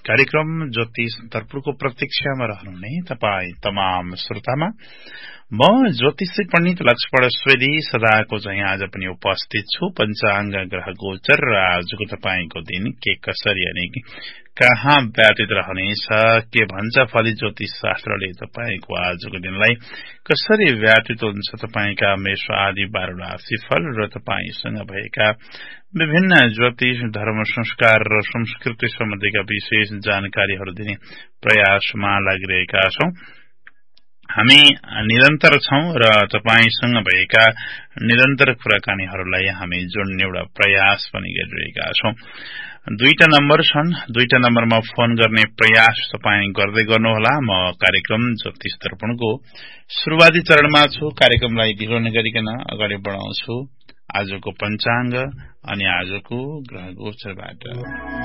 कार्यक्रम ज्योतिष दर्पणको प्रतीक्षामा रहनुहुने तपाई तमाम श्रोतामा म ज्योतिषी पण्डित लक्ष्मण स्वेदी सदाको चाहिँ आज पनि उपस्थित छु। पंचांग ग्रह गोचर र आजको तपाईको दिन के कसरी अनि कहाँ व्यतीत रहनेछ, के भन्छ फली ज्योतिष शास्त्रले तपाईको आजको दिनलाई कसरी व्यतीत हुन्छ, तपाईका मेष आदि 12 राशिफल र तपाईसँग भएका विभिन्न ज्योतिष धर्म संस्कार र संस्कृति सम्बन्धीका विशेष जानकारीहरू दिने प्रयासमा लागिरहेका छौं। हामी निरन्तर छौं र तपाईसँग भएका निरन्तर कुराकानीहरूलाई हामी जोड्ने एउटा प्रयास पनि गरिरहेका छौं। दुईटा नम्बर छन्, दुईटा नम्बरमा फोन गर्ने प्रयास तपाई गर्दै गर्नुहोला। म कार्यक्रम ज्योतिष दर्पणको सुरुवाती चरणमा छु। कार्यक्रमलाई ढिलो नगरिकन अगाडि बढाउँछु आजको पंचांग अनि आजको ग्रह गोचरबाट।